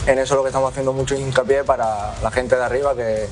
en eso es lo que estamos haciendo mucho hincapié para la gente de arriba, que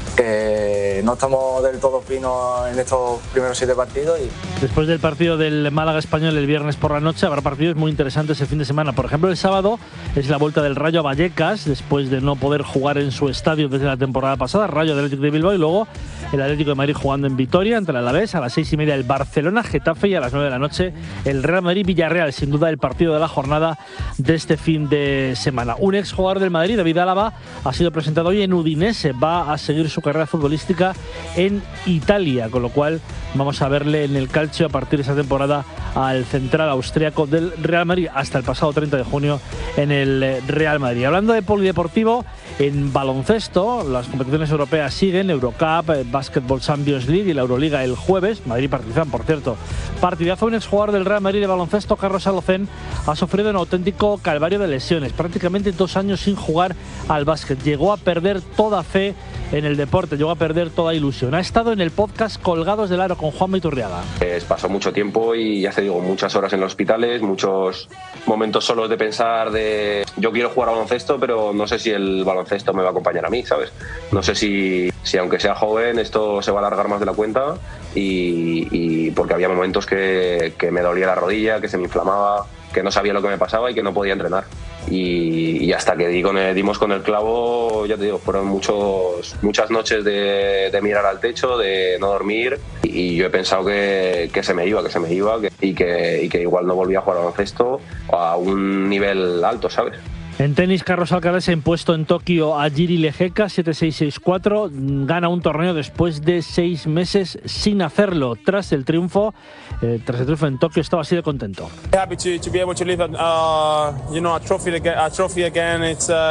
no estamos del todo finos en estos primeros 7 partidos. Después del partido del Málaga Español el viernes por la noche, habrá partidos muy interesantes el fin de semana. Por ejemplo, el sábado es la vuelta del Rayo a Vallecas, después de no poder jugar en su estadio desde la temporada pasada. Rayo Atlético de Bilbao, y luego el Atlético de Madrid jugando en Vitoria ante el Alavés. A las 6:30 el Barcelona Getafe, y a las 9 de la noche el Real Madrid Villarreal. Sin duda el partido de la jornada de este fin de semana. Un exjugador del Madrid, David Álava, ha sido presentado hoy en Udinese. Va a seguir su carrera futbolística en Italia, con lo cual vamos a verle en el calcio a partir de esa temporada al central austriaco del Real Madrid, hasta el pasado 30 de junio en el Real Madrid. Hablando de polideportivo, en baloncesto las competiciones europeas siguen: Eurocup, Basketball Champions League y la Euroliga el jueves. Madrid-Partizan, por cierto, partidazo. Un exjugador del Real Madrid de baloncesto, Carlos Alocén, ha sufrido un auténtico calvario de lesiones, prácticamente 2 años sin jugar al básquet. Llegó a perder toda fe en el deporte, llegó a perder toda ilusión. Ha estado en el podcast Colgados del Aro con Juanma Iturriaga. Pasó mucho tiempo y ya te digo, muchas horas en los hospitales, muchos momentos solos de pensar de yo quiero jugar a baloncesto, pero no sé si el baloncesto me va a acompañar a mí, ¿sabes? No sé si aunque sea joven esto se va a alargar más de la cuenta, y porque había momentos que me dolía la rodilla, que se me inflamaba, que no sabía lo que me pasaba y que no podía entrenar. Y hasta que dimos con el clavo, ya te digo, fueron muchas noches de mirar al techo, de no dormir, y yo he pensado que se me iba y que igual no volvía a jugar al baloncesto a un nivel alto, ¿sabes? En tenis, Carlos Alcaraz se ha impuesto en Tokio a Jiri Lehecka 7-6-6-4. Gana un torneo después de 6 meses sin hacerlo. Tras el triunfo en Tokio, estaba así de contento. Happy to be able to lift a trophy again.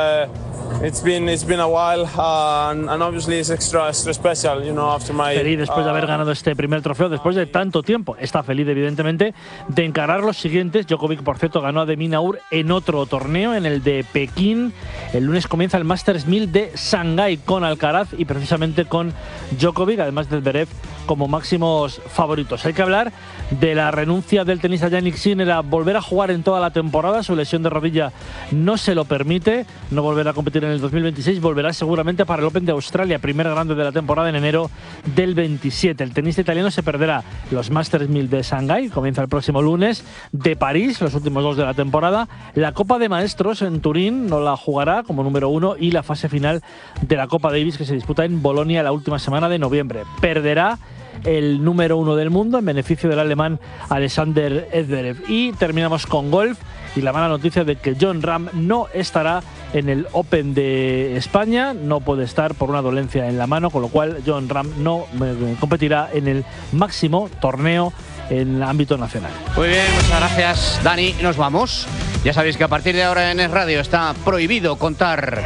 It's been a while, and obviously it's extra special, after my. Feliz después de haber ganado este primer trofeo, después de tanto tiempo. Está feliz, evidentemente, de encarar los siguientes. Djokovic, por cierto, ganó a de Minaur en otro torneo, en el de Pekín. El lunes comienza el Masters 1000 de Shanghái con Alcaraz y precisamente con Djokovic, además de Zverev como máximos favoritos. Hay que hablar de la renuncia del tenista Jannik Sinner a volver a jugar en toda la temporada. Su lesión de rodilla no se lo permite. No volverá a competir en el 2026. Volverá seguramente para el Open de Australia, primer grande de la temporada, en enero del 27. El tenista italiano se perderá los Masters 1000 de Shanghái, comienza el próximo lunes, de París, los últimos 2 de la temporada, la Copa de Maestros en Turín no la jugará como número 1, y la fase final de la Copa Davis, que se disputa en Bolonia la última semana de noviembre. Perderá el número 1 del mundo en beneficio del alemán Alexander Zverev. Y terminamos con golf y la mala noticia de que Jon Rahm no estará en el Open de España. No puede estar por una dolencia en la mano, con lo cual Jon Rahm no competirá en el máximo torneo en el ámbito nacional. Muy bien, muchas gracias, Dani. Nos vamos. Ya sabéis que a partir de ahora en Es Radio está prohibido contar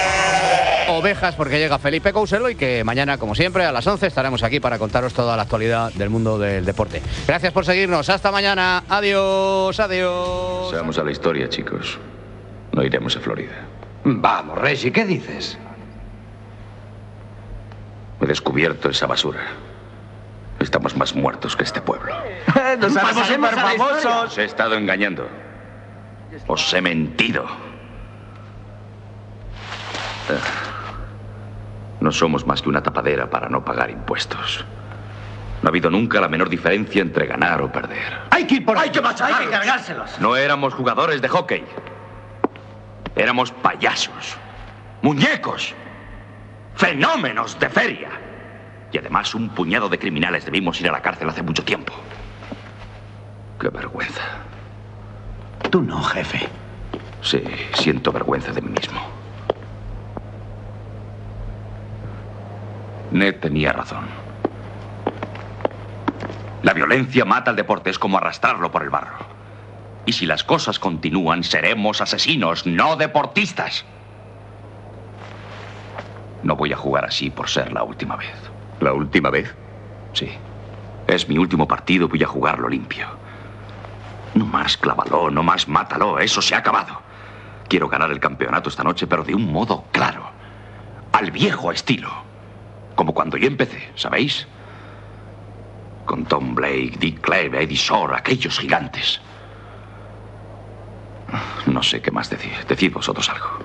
ovejas porque llega Felipe Couselo, y que mañana, como siempre, a las 11 estaremos aquí para contaros toda la actualidad del mundo del deporte. Gracias por seguirnos. Hasta mañana. Adiós, adiós. Seamos a la historia, chicos. No iremos a Florida. Vamos, Reggie, ¿qué dices? He descubierto esa basura. Estamos más muertos que este pueblo. ¡Nos haremos superfamosos! Os he estado engañando. Os he mentido. No somos más que una tapadera para no pagar impuestos. No ha habido nunca la menor diferencia entre ganar o perder. Hay que ir por ahí, hay que cargárselos. No éramos jugadores de hockey. Éramos payasos, muñecos, fenómenos de feria. Y además un puñado de criminales debimos ir a la cárcel hace mucho tiempo. ¡Qué vergüenza! Tú no, jefe. Sí, siento vergüenza de mí mismo. Ned tenía razón. La violencia mata al deporte, es como arrastrarlo por el barro. Y si las cosas continúan, seremos asesinos, no deportistas. No voy a jugar así por ser la última vez. ¿La última vez? Sí. Es mi último partido, voy a jugarlo limpio. No más clávalo, no más mátalo, eso se ha acabado. Quiero ganar el campeonato esta noche, pero de un modo claro. Al viejo estilo. Como cuando yo empecé, ¿sabéis? Con Tom Blake, Dick Cleve, Eddie Shore, aquellos gigantes. No sé qué más decir. Decid vosotros algo.